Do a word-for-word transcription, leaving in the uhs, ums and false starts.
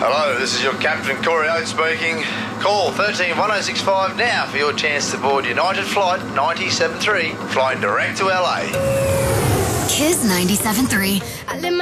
Hello, this is your Captain Corey Oates speaking. Call thirteen one oh six five now for your chance to board United Flight ninety-seven three, flying direct to L A. Kiss ninety-seven three.